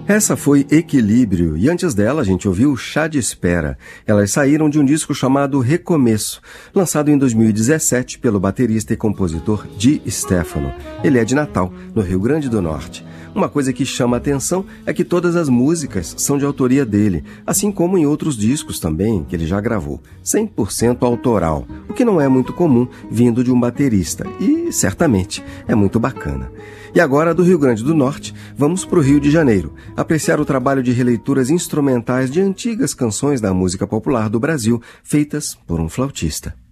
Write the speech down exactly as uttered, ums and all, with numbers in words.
Essa foi Equilíbrio, e antes dela a gente ouviu Chá de Espera. Elas saíram de um disco chamado Recomeço, lançado em dois mil e dezessete pelo baterista e compositor Di Stefano. Ele é de Natal, no Rio Grande do Norte. Uma coisa que chama a atenção é que todas as músicas são de autoria dele, assim como em outros discos também que ele já gravou. cem por cento autoral, o que não é muito comum vindo de um baterista, e certamente é muito bacana. E agora, do Rio Grande do Norte, vamos para o Rio de Janeiro, apreciar o trabalho de releituras instrumentais de antigas canções da música popular do Brasil, feitas por um flautista.